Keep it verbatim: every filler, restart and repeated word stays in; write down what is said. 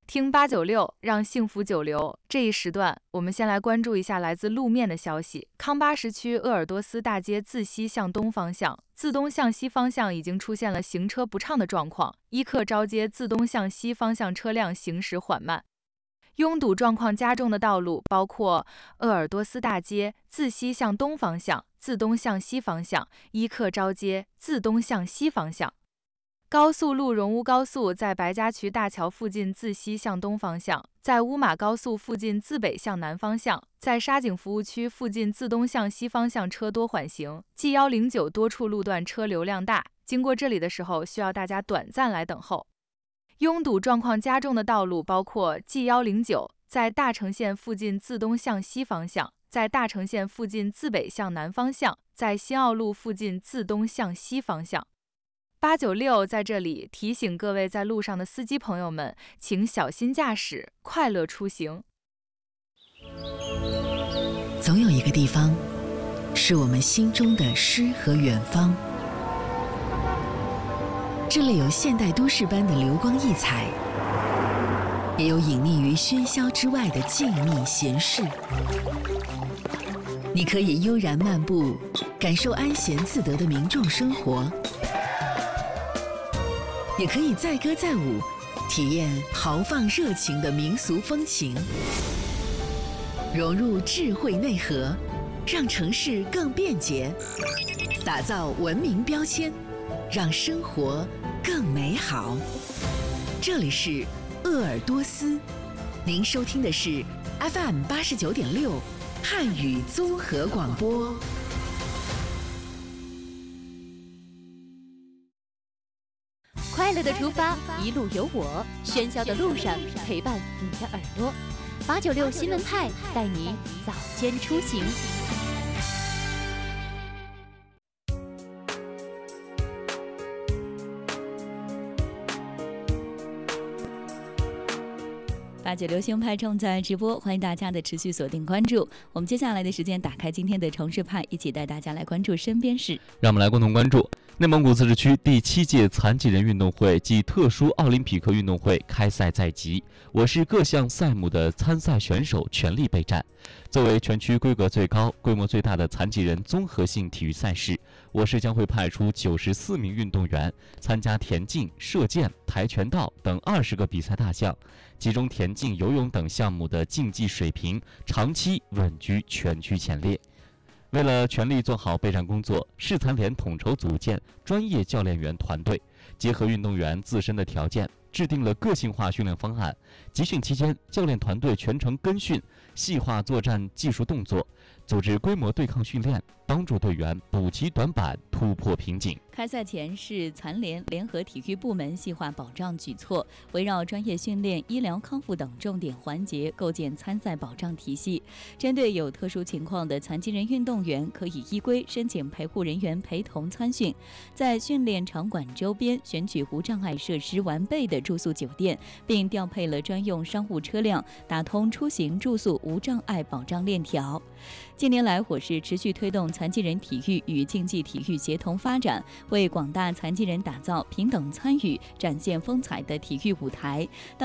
听八九六，让幸福久留。这一时段，我们先来关注一下来自路面的消息。康巴什区鄂尔多斯大街自西向东方向，自东向西方向已经出现了行车不畅的状况，伊克昭街自东向西方向车辆行驶缓慢。拥堵状况加重的道路包括鄂尔多斯大街自西向东方向、自东向西方向、伊克昭街自东向西方向。高速路荣乌高速在白家渠大桥附近自西向东方向，在乌马高速附近自北向南方向，在沙井服务区附近自东向西方向车多缓行。G 一零九多处路段车流量大，经过这里的时候需要大家短暂来等候。拥堵状况加重的道路包括 G 一零九在大城线附近自东向西方向，在大城线附近自北向南方向，在新奥路附近自东向西方向。八九六在这里提醒各位在路上的司机朋友们，请小心驾驶，快乐出行。 总有一个地方，是我们心中的诗和远方。这里有现代都市般的流光溢彩，也有隐匿于喧嚣之外的静谧闲适。你可以悠然漫步，感受安闲自得的民众生活。也可以载歌载舞，体验豪放热情的民俗风情，融入智慧内核，让城市更便捷，打造文明标签，让生活更美好。这里是鄂尔多斯，您收听的是 F M 八十九点六汉语综合广播。 快乐的出发，一路有我，喧嚣的路上陪伴你的耳朵。八九六新闻派带你早间出行。 八九流行派正在直播，欢迎大家的持续锁定关注。我们接下来的时间，打开今天的城市派，一起带大家来关注身边事。 让我们来共同关注内蒙古自治区第七届残疾人运动会暨特殊奥林匹克运动会开赛在即，我市各项赛目的参赛选手全力备战。作为全区规格最高、规模最大的残疾人综合性体育赛事，我市将会派出九十四名运动员参加田径、射箭、跆拳道等二十个比赛大项，其中田径、游泳等项目的竞技水平长期稳居全区前列。为了全力做好备战工作，市残联统筹组建专业教练员团队，结合运动员自身的条件，制定了个性化训练方案。集训期间，教练团队全程跟训，细化作战技术动作，组织规模对抗训练，帮助队员补齐短板，突破瓶颈。 开赛前，市残联联合体育部门细化保障举措，围绕专业训练、医疗康复等重点环节构建参赛保障体系。针对有特殊情况的残疾人运动员，可以依规申请陪护人员陪同参训。在训练场馆周边选取无障碍设施完备的住宿酒店，并调配了专用商务车辆，打通出行住宿无障碍保障链条。近年来，我市持续推动残疾人体育与竞技体育协同发展，为广大残疾人打造平等参与、展现风采的体育舞台。